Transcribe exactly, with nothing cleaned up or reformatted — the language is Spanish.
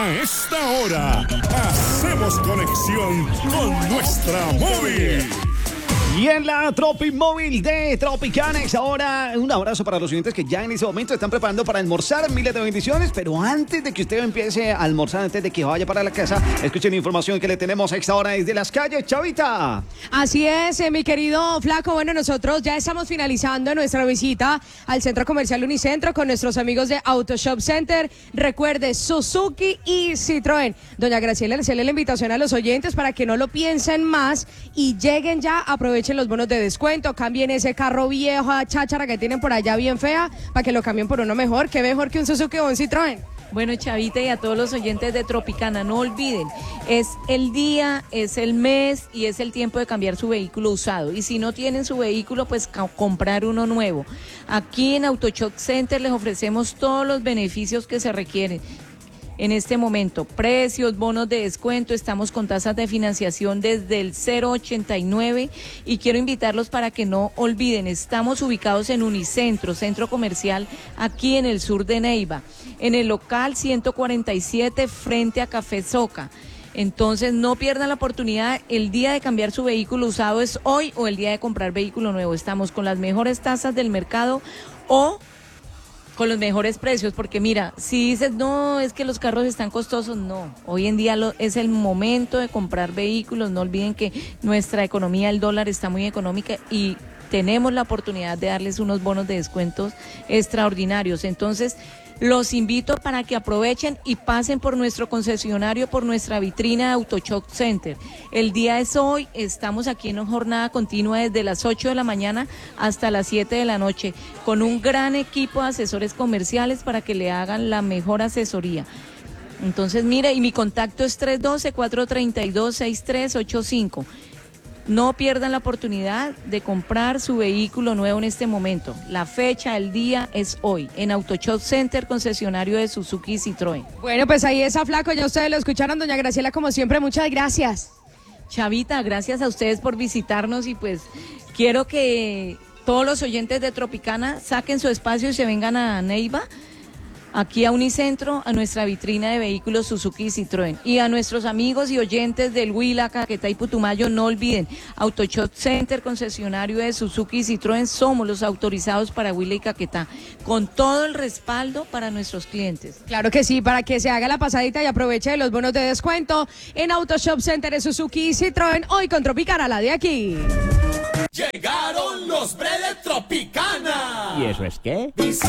A esta hora, hacemos conexión con nuestra móvil. Y en la Tropi Móvil de Tropicanex, ahora un abrazo para los oyentes que ya en ese momento están preparando para almorzar, miles de bendiciones, pero antes de que usted empiece a almorzar, antes de que vaya para la casa, escuchen la información que le tenemos a esta hora desde las calles, Chavita. Así es, eh, mi querido Flaco, bueno, nosotros ya estamos finalizando nuestra visita al Centro Comercial Unicentro con nuestros amigos de Auto Shop Center. Recuerde, Suzuki y Citroën. Doña Graciela, le hace la invitación a los oyentes para que no lo piensen más y lleguen ya, aprovechen los bonos de descuento, cambien ese carro viejo a cháchara que tienen por allá bien fea, para que lo cambien por uno mejor. ¿Qué mejor que un Suzuki o un Citroën? Bueno, Chavita, y a todos los oyentes de Tropicana, no olviden, es el día, es el mes y es el tiempo de cambiar su vehículo usado. Y si no tienen su vehículo, pues comprar uno nuevo. Aquí en Auto Shop Center les ofrecemos todos los beneficios que se requieren. En este momento, precios, bonos de descuento, estamos con tasas de financiación desde el cero punto ochenta y nueve y quiero invitarlos para que no olviden, estamos ubicados en Unicentro, centro comercial aquí en el sur de Neiva, en el local ciento cuarenta y siete frente a Café Soca. Entonces no pierdan la oportunidad, el día de cambiar su vehículo usado es hoy o el día de comprar vehículo nuevo. Estamos con las mejores tasas del mercado o con los mejores precios, porque mira, si dices, no, es que los carros están costosos, no, hoy en día lo, es el momento de comprar vehículos. No olviden que nuestra economía, el dólar está muy económica y tenemos la oportunidad de darles unos bonos de descuentos extraordinarios. Entonces, los invito para que aprovechen y pasen por nuestro concesionario, por nuestra vitrina de Auto Shop Center. El día es hoy, estamos aquí en una jornada continua desde las ocho de la mañana hasta las siete de la noche, con un gran equipo de asesores comerciales para que le hagan la mejor asesoría. Entonces, mire, y mi contacto es tres uno dos, cuatro tres dos, seis tres ocho cinco. No pierdan la oportunidad de comprar su vehículo nuevo en este momento. La fecha, el día es hoy, en Auto Shop Center, concesionario de Suzuki y Citroën. Bueno, pues ahí está, Flaco, ya ustedes lo escucharon, doña Graciela, como siempre, muchas gracias. Chavita, gracias a ustedes por visitarnos y pues quiero que todos los oyentes de Tropicana saquen su espacio y se vengan a Neiva, aquí a Unicentro, a nuestra vitrina de vehículos Suzuki y Citroën. Y a nuestros amigos y oyentes del Huila, Caquetá y Putumayo, no olviden, Auto Shop Center, concesionario de Suzuki y Citroën, somos los autorizados para Huila y Caquetá, con todo el respaldo para nuestros clientes. Claro que sí, para que se haga la pasadita y aproveche los bonos de descuento en Auto Shop Center de Suzuki y Citroën, hoy con Tropicana, la de aquí. Llegaron los bre de Tropicana. ¿Y eso es qué? Dice